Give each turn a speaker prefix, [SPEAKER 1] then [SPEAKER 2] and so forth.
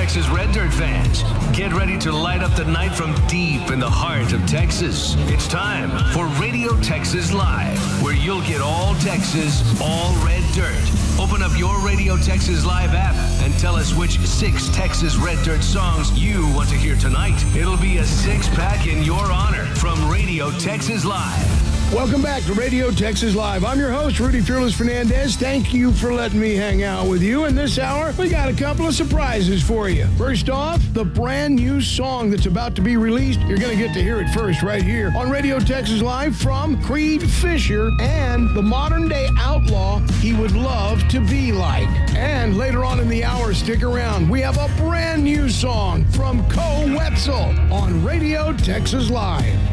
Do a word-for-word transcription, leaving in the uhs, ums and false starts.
[SPEAKER 1] Texas Red Dirt fans. Get ready to light up the night from deep in the heart of Texas. It's time for Radio Texas Live, where you'll get all Texas, all Red Dirt. Open up your Radio Texas Live app and tell us which six Texas Red Dirt songs you want to hear tonight. It'll be a six-pack in your honor from Radio Texas Live.
[SPEAKER 2] Welcome back to Radio Texas Live. I'm your host, Rudy Fearless Fernandez. Thank you for letting me hang out with you. In this hour, we got a couple of surprises for you. First off, the brand new song that's about to be released. You're going to get to hear it first right here on Radio Texas Live from Creed Fisher and the modern-day outlaw he would love to be like. And later on in the hour, stick around. We have a brand new song from Koe Wetzel on Radio Texas Live.